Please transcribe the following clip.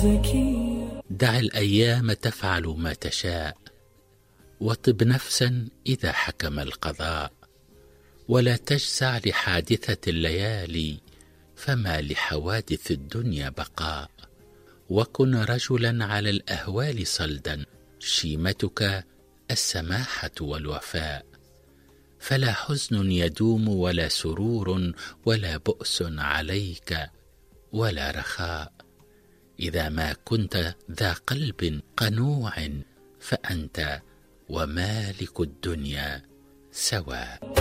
زكية. دع الأيام تفعل ما تشاء، وطب نفسا إذا حكم القضاء، ولا تجزع لحادثة الليالي، فما لحوادث الدنيا بقاء. وكن رجلا على الأهوال صلدا، شيمتك السماحة والوفاء، فلا حزن يدوم ولا سرور ولا بؤس عليك ولا رخاء. إذا ما كنت ذا قلب قنوع، فأنت ومالك الدنيا سواء.